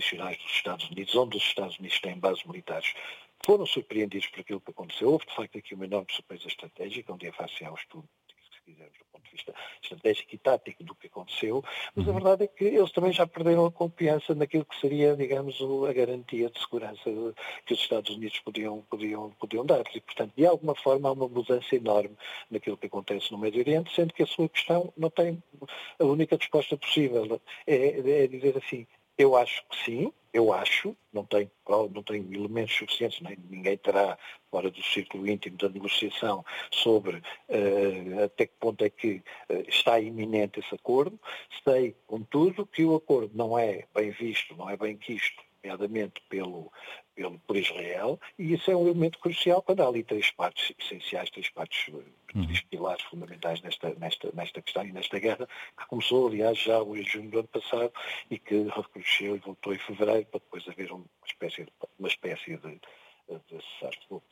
tradicionais dos Estados Unidos, onde os Estados Unidos têm bases militares, foram surpreendidos por aquilo que aconteceu. Houve, de facto, aqui uma enorme surpresa estratégica, um dia face ao estudo, se quisermos, do ponto de vista estratégico e tático do que aconteceu, mas a verdade é que eles também já perderam a confiança naquilo que seria, digamos, a garantia de segurança que os Estados Unidos podiam dar. E, portanto, de alguma forma há uma mudança enorme naquilo que acontece no Médio Oriente, sendo que a sua questão não tem a única resposta possível. É dizer assim, eu acho que sim, não tenho elementos suficientes, nem ninguém terá fora do círculo íntimo da negociação sobre até que ponto é que está iminente esse acordo. Sei, contudo, que o acordo não é bem visto, não é bem quisto, nomeadamente por Israel, e isso é um elemento crucial quando há ali três partes essenciais, três pilares fundamentais nesta questão e nesta guerra, que começou, aliás, já em junho do ano passado e que recrudesceu e voltou em fevereiro para depois haver uma espécie de cessar-fogo.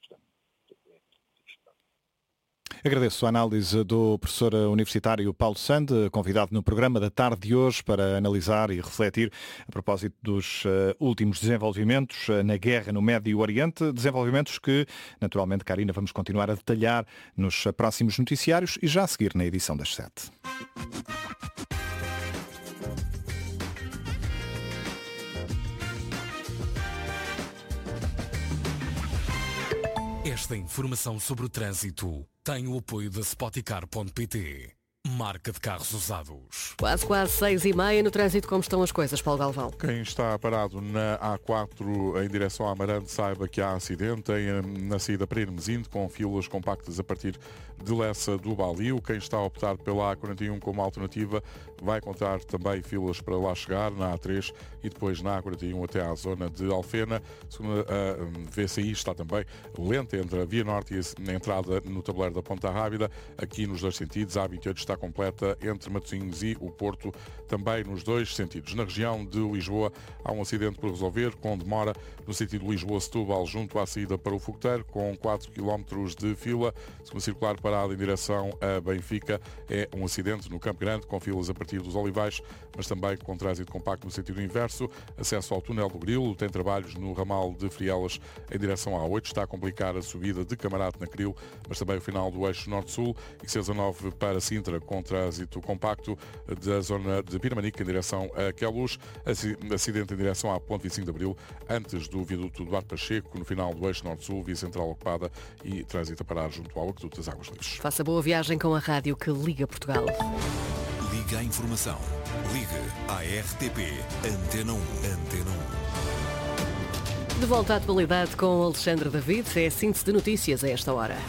Agradeço a análise do professor universitário Paulo Sande, convidado no programa da tarde de hoje para analisar e refletir a propósito dos últimos desenvolvimentos na guerra no Médio Oriente, desenvolvimentos que, naturalmente, Karina, vamos continuar a detalhar nos próximos noticiários e já a seguir na edição das 7. Esta informação sobre o trânsito tem o apoio da Spoticar.pt, marca de carros usados. Quase 6h30 no trânsito. Como estão as coisas, Paulo Galvão? Quem está parado na A4 em direção a Amarante saiba que há acidente na saída para Hermesinde, com filas compactas a partir de Lessa do Balio. Quem está a optar pela A41 como alternativa vai encontrar também filas para lá chegar na A3 e depois na A41 até à zona de Alfena. Segundo a VCI, está também lenta entre a Via Norte e a entrada no tabuleiro da Ponta Rábida. Aqui nos dois sentidos, a A28 está completa entre Matosinhos e o Porto, também nos dois sentidos. Na região de Lisboa há um acidente por resolver, com demora no sentido Lisboa-Setúbal, junto à saída para o Fogoteiro, com 4 km de fila. Segunda circular parada em direção a Benfica, é um acidente no Campo Grande, com filas a partir dos Olivais, mas também com trânsito compacto no sentido inverso. Acesso ao túnel do Grilo, tem trabalhos no ramal de Frielas em direção à A8, está a complicar a subida de Camarate na Cril, mas também o final do eixo Norte-Sul, e C19 para Sintra, com trânsito compacto da zona de Pirmanique em direção a Queluz, acidente em direção à Ponte 25 de Abril, antes do viaduto Duarte Pacheco, no final do eixo Norte-Sul, via central ocupada e trânsito a parar junto ao aqueduto das Águas Livres. Faça boa viagem com a rádio que liga Portugal. Liga à informação. Liga à RTP. Antena 1. Antena 1. De volta à atualidade com Alexandre David, é a síntese de notícias a esta hora.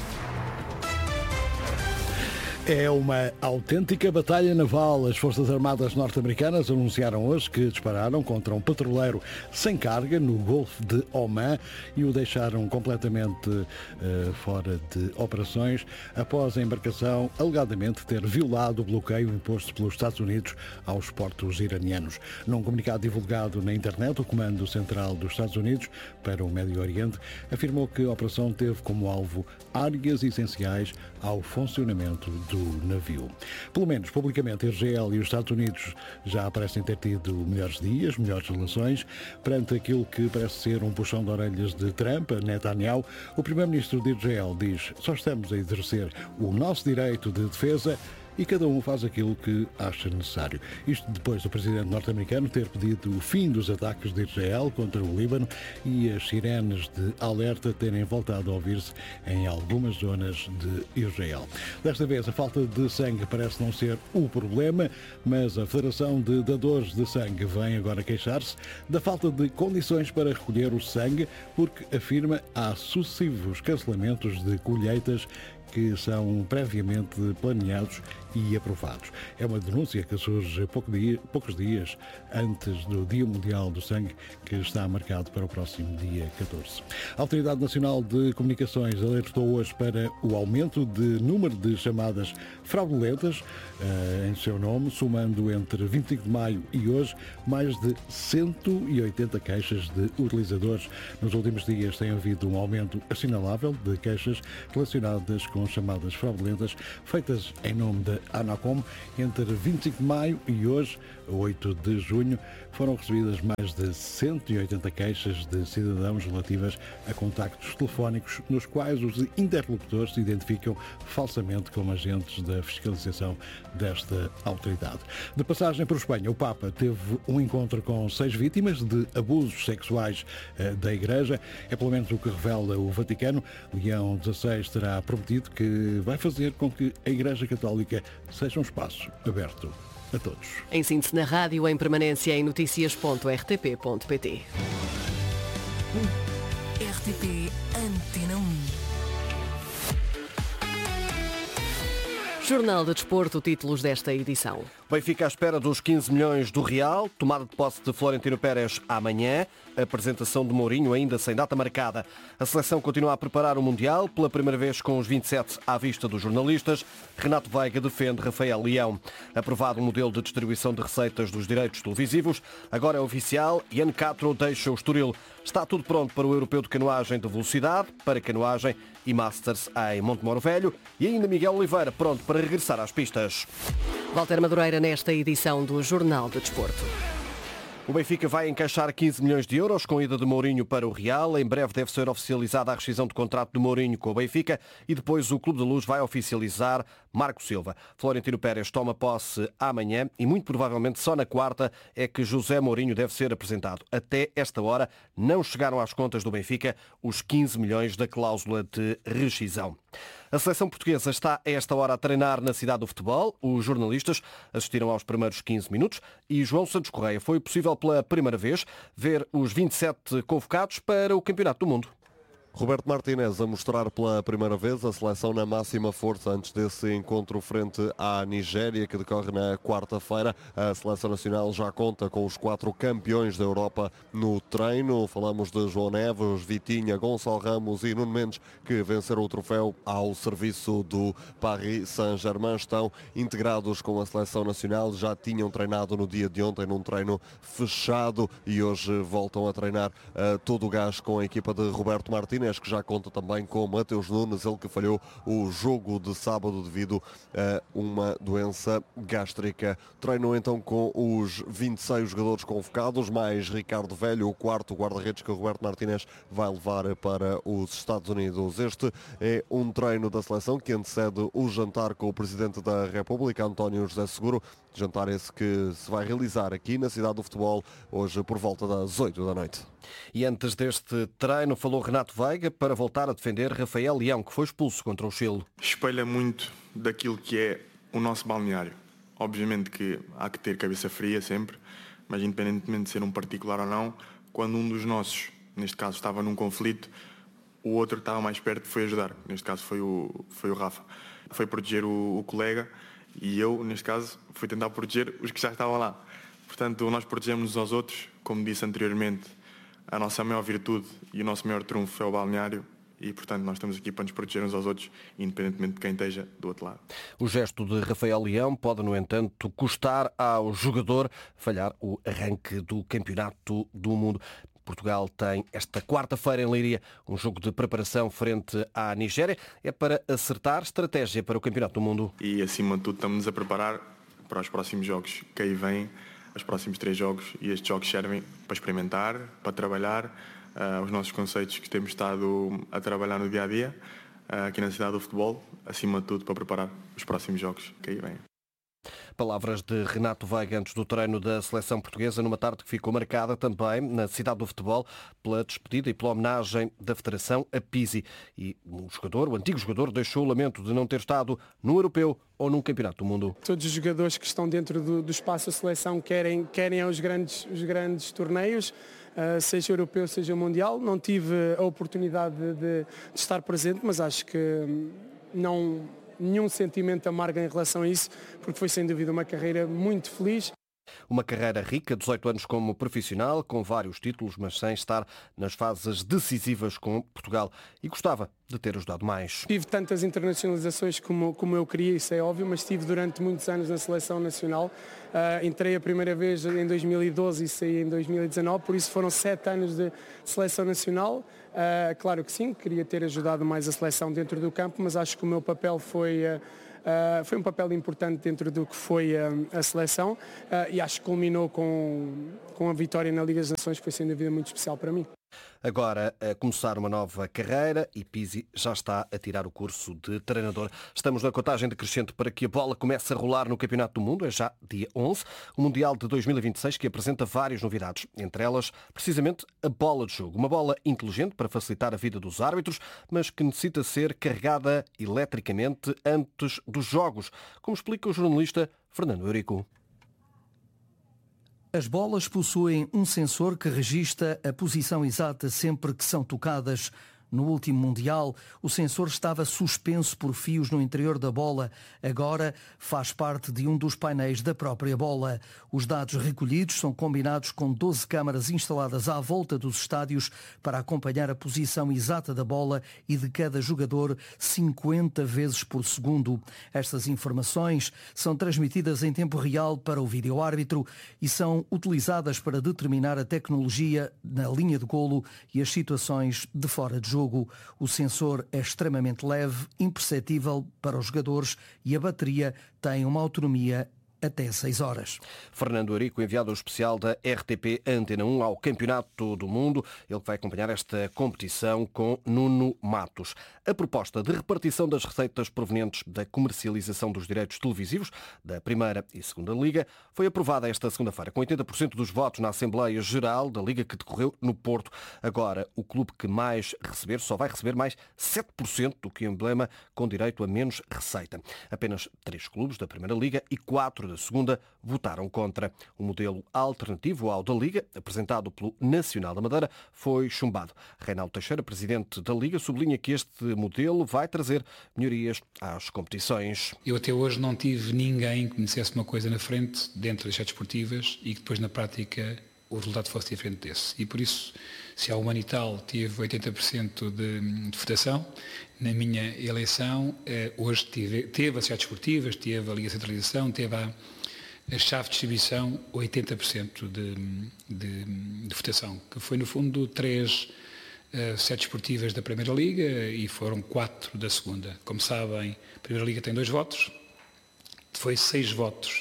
É uma autêntica batalha naval. As Forças Armadas norte-americanas anunciaram hoje que dispararam contra um petroleiro sem carga no Golfo de Oman e o deixaram completamente fora de operações após a embarcação alegadamente ter violado o bloqueio imposto pelos Estados Unidos aos portos iranianos. Num comunicado divulgado na internet, o Comando Central dos Estados Unidos para o Médio Oriente afirmou que a operação teve como alvo áreas essenciais ao funcionamento do navio. Pelo menos, publicamente, Israel e os Estados Unidos já parecem ter tido melhores dias, melhores relações. Perante aquilo que parece ser um puxão de orelhas de Trump, Netanyahu, o primeiro-ministro de Israel diz: só estamos a exercer o nosso direito de defesa e cada um faz aquilo que acha necessário. Isto depois do presidente norte-americano ter pedido o fim dos ataques de Israel contra o Líbano e as sirenes de alerta terem voltado a ouvir-se em algumas zonas de Israel. Desta vez, a falta de sangue parece não ser o problema, mas a Federação de Dadores de Sangue vem agora queixar-se da falta de condições para recolher o sangue, porque afirma há sucessivos cancelamentos de colheitas que são previamente planeados e aprovados. É uma denúncia que surge poucos dias antes do Dia Mundial do Sangue, que está marcado para o próximo dia 14. A Autoridade Nacional de Comunicações alertou hoje para o aumento de número de chamadas fraudulentas em seu nome, somando entre 25 de maio e hoje mais de 180 queixas de utilizadores. Nos últimos dias tem havido um aumento assinalável de queixas relacionadas com com chamadas fraudulentas feitas em nome da Anacom entre 25 de maio e hoje, 8 de junho, foram recebidas mais de 180 queixas de cidadãos relativas a contactos telefónicos nos quais os interlocutores se identificam falsamente como agentes da fiscalização desta autoridade. De passagem por Espanha, o Papa teve um encontro com 6 vítimas de abusos sexuais da Igreja. É pelo menos o que revela o Vaticano. Leão XVI terá prometido que vai fazer com que a Igreja Católica seja um espaço aberto a todos. Em síntese na rádio, em permanência em noticias.rtp.pt. RTP Antena 1. Jornal de Desporto, títulos desta edição. Benfica à espera dos 15 milhões do Real, tomada de posse de Florentino Pérez amanhã, apresentação de Mourinho ainda sem data marcada. A seleção continua a preparar o Mundial, pela primeira vez com os 27 à vista dos jornalistas. Renato Veiga defende Rafael Leão. Aprovado o modelo de distribuição de receitas dos direitos televisivos, agora é oficial, Ian Castro deixa o Estoril. Está tudo pronto para o Europeu de Canoagem de Velocidade, para canoagem e Masters em Montemoro Velho, e ainda Miguel Oliveira pronto para regressar às pistas. Walter Madureira nesta edição do Jornal de Desporto. O Benfica vai encaixar 15 milhões de euros com a ida de Mourinho para o Real. Em breve deve ser oficializada a rescisão de contrato de Mourinho com o Benfica e depois o Clube da Luz vai oficializar Marco Silva. Florentino Pérez toma posse amanhã e muito provavelmente só na quarta é que José Mourinho deve ser apresentado. Até esta hora não chegaram às contas do Benfica os 15 milhões da cláusula de rescisão. A seleção portuguesa está a esta hora a treinar na cidade do futebol. Os jornalistas assistiram aos primeiros 15 minutos e João Santos Correia foi possível pela primeira vez ver os 27 convocados para o Campeonato do Mundo. Roberto Martínez a mostrar pela primeira vez a seleção na máxima força antes desse encontro frente à Nigéria, que decorre na quarta-feira. A seleção nacional já conta com os 4 campeões da Europa no treino. Falamos de João Neves, Vitinha, Gonçalo Ramos e Nuno Mendes, que venceram o troféu ao serviço do Paris Saint-Germain. Estão integrados com a seleção nacional, já tinham treinado no dia de ontem num treino fechado e hoje voltam a treinar todo o gás com a equipa de Roberto Martínez, que já conta também com Mateus Nunes, ele que falhou o jogo de sábado devido a uma doença gástrica. Treino então com os 26 jogadores convocados, mais Ricardo Velho, o quarto guarda-redes que o Roberto Martínez vai levar para os Estados Unidos. Este é um treino da seleção que antecede o jantar com o Presidente da República, António José Seguro. Jantar esse que se vai realizar aqui na cidade do futebol hoje por volta das 8 da noite. E antes deste treino falou Renato Veiga para voltar a defender Rafael Leão, que foi expulso contra o Chile. Espelha muito daquilo que é o nosso balneário. Obviamente que há que ter cabeça fria sempre, mas independentemente de ser um particular ou não, quando um dos nossos, neste caso, estava num conflito, o outro que estava mais perto foi ajudar. Neste caso foi o Rafa. Foi proteger o colega e eu, neste caso, fui tentar proteger os que já estavam lá. Portanto, nós protegemos uns aos outros. Como disse anteriormente, a nossa maior virtude e o nosso maior trunfo é o balneário e, portanto, nós estamos aqui para nos proteger uns aos outros, independentemente de quem esteja do outro lado. O gesto de Rafael Leão pode, no entanto, custar ao jogador falhar o arranque do Campeonato do Mundo. Portugal tem esta quarta-feira em Leiria um jogo de preparação frente à Nigéria. É para acertar estratégia para o Campeonato do Mundo. E, acima de tudo, estamos a preparar para os próximos jogos que aí vêm, os próximos 3 jogos, e estes jogos servem para experimentar, para trabalhar os nossos conceitos que temos estado a trabalhar no dia-a-dia, aqui na cidade do futebol, acima de tudo para preparar os próximos jogos que aí vêm. Palavras de Renato Veiga antes do treino da seleção portuguesa, numa tarde que ficou marcada também na cidade do futebol pela despedida e pela homenagem da Federação a Pizzi. E o antigo jogador, deixou o lamento de não ter estado no Europeu ou num Campeonato do Mundo. Todos os jogadores que estão dentro do espaço da seleção querem os grandes torneios, seja europeu, seja mundial. Não tive a oportunidade de estar presente, mas acho que nenhum sentimento amargo em relação a isso, porque foi sem dúvida uma carreira muito feliz. Uma carreira rica, 18 anos como profissional, com vários títulos, mas sem estar nas fases decisivas com Portugal. E gostava de ter ajudado mais. Tive tantas internacionalizações como eu queria, isso é óbvio, mas estive durante muitos anos na seleção nacional. Entrei a primeira vez em 2012 e saí em 2019, por isso foram 7 anos de seleção nacional. Claro que sim, queria ter ajudado mais a seleção dentro do campo, mas acho que o meu papel foi um papel importante dentro do que foi a seleção e acho que culminou com a vitória na Liga das Nações, que foi sem dúvida muito especial para mim. Agora a começar uma nova carreira e Pizzi já está a tirar o curso de treinador. Estamos na contagem decrescente para que a bola comece a rolar no Campeonato do Mundo. É já dia 11, o Mundial de 2026, que apresenta várias novidades. Entre elas, precisamente, a bola de jogo. Uma bola inteligente para facilitar a vida dos árbitros, mas que necessita ser carregada eletricamente antes dos jogos, como explica o jornalista Fernando Eurico. As bolas possuem um sensor que registra a posição exata sempre que são tocadas. No último Mundial, o sensor estava suspenso por fios no interior da bola. Agora faz parte de um dos painéis da própria bola. Os dados recolhidos são combinados com 12 câmaras instaladas à volta dos estádios para acompanhar a posição exata da bola e de cada jogador 50 vezes por segundo. Estas informações são transmitidas em tempo real para o vídeo-árbitro e são utilizadas para determinar a tecnologia na linha de golo e as situações de fora de jogo. O sensor é extremamente leve, imperceptível para os jogadores e a bateria tem uma autonomia até 6 horas. Fernando Eurico, enviado especial da RTP Antena 1 ao Campeonato do Mundo. Ele que vai acompanhar esta competição com Nuno Matos. A proposta de repartição das receitas provenientes da comercialização dos direitos televisivos da Primeira e Segunda Liga foi aprovada esta segunda-feira, com 80% dos votos na Assembleia Geral da Liga, que decorreu no Porto. Agora, o clube que mais receber só vai receber mais 7% do que o emblema, com direito a menos receita. Apenas 3 clubes da Primeira Liga e 4 da Segunda votaram contra. O modelo alternativo ao da Liga, apresentado pelo Nacional da Madeira, foi chumbado. Reinaldo Teixeira, presidente da Liga, sublinha que este modelo vai trazer melhorias às competições. Eu até hoje não tive ninguém que me dissesse uma coisa na frente, dentro das sete esportivas, e que depois na prática o resultado fosse diferente desse. E por isso, se a Humanital teve 80% de votação, na minha eleição, hoje teve as sete esportivas, teve a Liga Centralização, teve a chave de distribuição, 80% de votação, que foi no fundo 3 sete esportivas da Primeira Liga e foram 4 da Segunda. Como sabem, a Primeira Liga tem 2 votos, foi 6 votos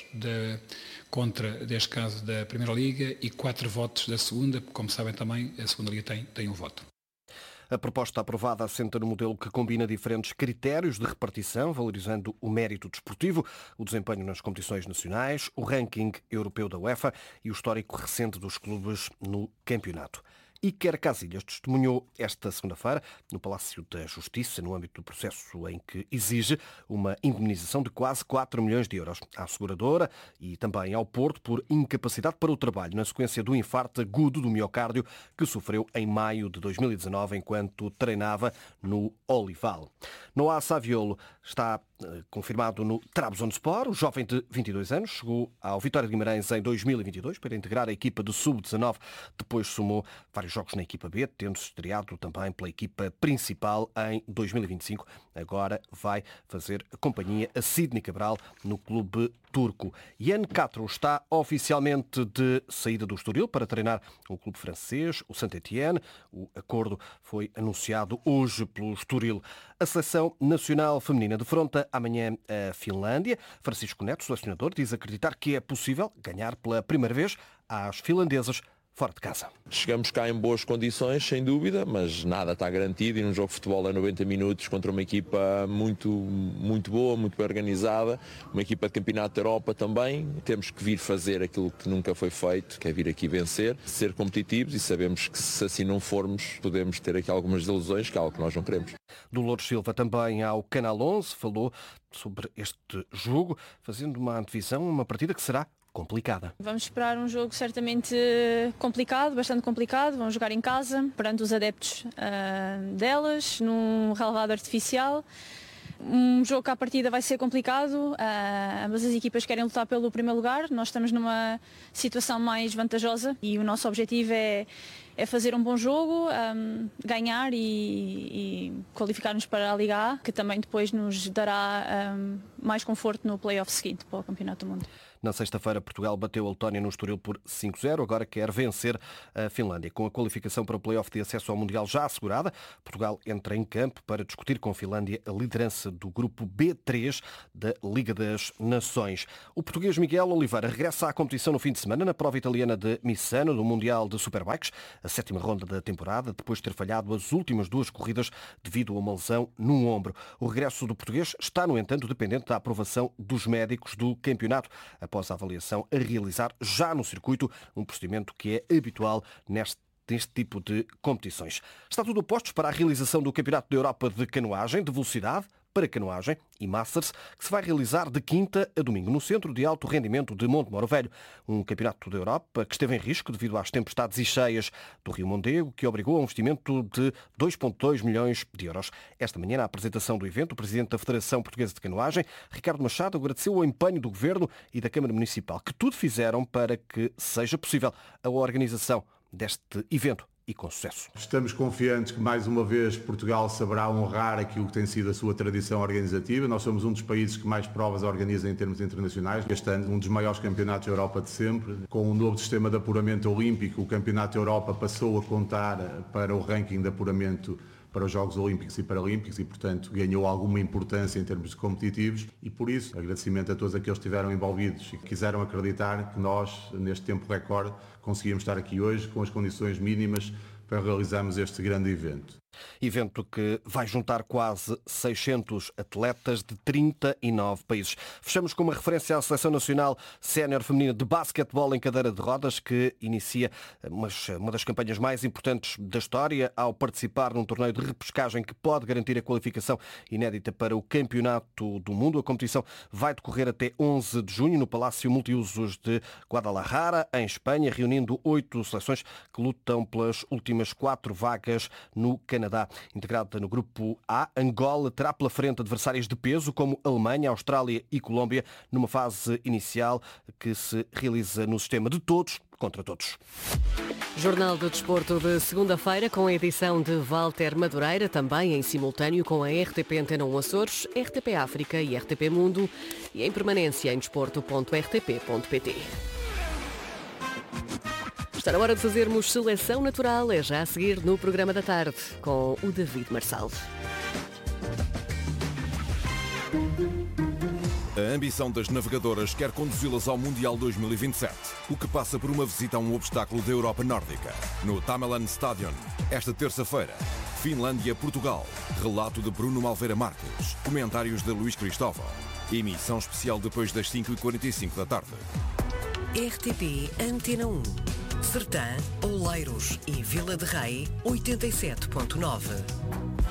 contra, neste caso, da Primeira Liga e 4 votos da Segunda. Como sabem também, a Segunda Liga tem um voto. A proposta aprovada assenta no modelo que combina diferentes critérios de repartição, valorizando o mérito desportivo, o desempenho nas competições nacionais, o ranking europeu da UEFA e o histórico recente dos clubes no campeonato. Iker Casillas testemunhou esta segunda-feira no Palácio da Justiça, no âmbito do processo em que exige uma indemnização de quase 4 milhões de euros à seguradora e também ao Porto por incapacidade para o trabalho, na sequência do infarto agudo do miocárdio que sofreu em maio de 2019 enquanto treinava no Olival. Noah Saviolo está confirmado no Trabzonspor. O jovem de 22 anos chegou ao Vitória de Guimarães em 2022 para integrar a equipa de sub-19. Depois somou vários jogos na equipa B, tendo-se estreado também pela equipa principal em 2025. Agora vai fazer companhia a Sidney Cabral no clube turco. Jan Castro está oficialmente de saída do Estoril para treinar o clube francês, o Saint-Étienne. O acordo foi anunciado hoje pelo Estoril. A seleção nacional feminina defronta amanhã a Finlândia. Francisco Neto, selecionador, diz acreditar que é possível ganhar pela primeira vez às finlandesas fora de casa. Chegamos cá em boas condições, sem dúvida, mas nada está garantido e num jogo de futebol a 90 minutos contra uma equipa muito boa, muito bem organizada, uma equipa de campeonato da Europa também. Temos que vir fazer aquilo que nunca foi feito, que é vir aqui vencer, ser competitivos e sabemos que se assim não formos podemos ter aqui algumas desilusões, que é algo que nós não queremos. Dolores Silva também ao Canal 11 falou sobre este jogo, fazendo uma antevisão, uma partida que será complicada. Vamos esperar um jogo certamente complicado, bastante complicado. Vamos jogar em casa, perante os adeptos delas, num relevado artificial. Um jogo que à partida vai ser complicado, ambas as equipas querem lutar pelo primeiro lugar, nós estamos numa situação mais vantajosa e o nosso objetivo é fazer um bom jogo, ganhar e qualificar-nos para a Liga A, que também depois nos dará mais conforto no play-off seguinte para o Campeonato do Mundo. Na sexta-feira, Portugal bateu a Letónia no Estoril por 5-0. Agora quer vencer a Finlândia. Com a qualificação para o play-off de acesso ao Mundial já assegurada, Portugal entra em campo para discutir com a Finlândia a liderança do grupo B3 da Liga das Nações. O português Miguel Oliveira regressa à competição no fim de semana na prova italiana de Misano, do Mundial de Superbikes, a 7ª ronda da temporada, depois de ter falhado as últimas 2 corridas devido a uma lesão no ombro. O regresso do português está, no entanto, dependente da aprovação dos médicos do campeonato, após a avaliação a realizar já no circuito, um procedimento que é habitual neste tipo de competições. Está tudo a postos para a realização do Campeonato da Europa de Canoagem, de velocidade, para canoagem e Masters, que se vai realizar de quinta a domingo no Centro de Alto Rendimento de Montemoro Velho. Um campeonato da Europa que esteve em risco devido às tempestades e cheias do Rio Mondego, que obrigou a um investimento de 2,2 milhões de euros. Esta manhã, na apresentação do evento, o Presidente da Federação Portuguesa de Canoagem, Ricardo Machado, agradeceu o empenho do Governo e da Câmara Municipal, que tudo fizeram para que seja possível a organização deste evento e com sucesso. Estamos confiantes que mais uma vez Portugal saberá honrar aquilo que tem sido a sua tradição organizativa. Nós somos um dos países que mais provas organiza em termos internacionais. Este ano, um dos maiores campeonatos da Europa de sempre. Com um novo sistema de apuramento olímpico, o Campeonato da Europa passou a contar para o ranking de apuramento para os Jogos Olímpicos e Paralímpicos e, portanto, ganhou alguma importância em termos competitivos e, por isso, agradecimento a todos aqueles que estiveram envolvidos e que quiseram acreditar que nós, neste tempo recorde, conseguimos estar aqui hoje com as condições mínimas para realizarmos este grande evento. Evento que vai juntar quase 600 atletas de 39 países. Fechamos com uma referência à Seleção Nacional Sénior Feminina de Basquetebol em cadeira de rodas, que inicia uma das campanhas mais importantes da história ao participar num torneio de repescagem que pode garantir a qualificação inédita para o Campeonato do Mundo. A competição vai decorrer até 11 de junho no Palácio Multiusos de Guadalajara, em Espanha, reunindo 8 seleções que lutam pelas últimas 4 vagas no Canadá. Integrada no grupo A, Angola terá pela frente adversárias de peso como Alemanha, Austrália e Colômbia, numa fase inicial que se realiza no sistema de todos contra todos. Jornal do Desporto de segunda-feira, com a edição de Walter Madureira, também em simultâneo com a RTP Antena 1 Açores, RTP África e RTP Mundo, e em permanência em desporto.rtp.pt. Está na hora de fazermos seleção natural, é já a seguir no programa da tarde, com o David Marçal. A ambição das navegadoras quer conduzi-las ao Mundial 2027, o que passa por uma visita a um obstáculo da Europa Nórdica. No Tamerlan Stadion, esta terça-feira, Finlândia-Portugal. Relato de Bruno Malveira Marques. Comentários de Luís Cristóvão. Emissão especial depois das 5h45 da tarde. RTP Antena 1. Sertã, Oleiros e Vila de Rei, 87.9.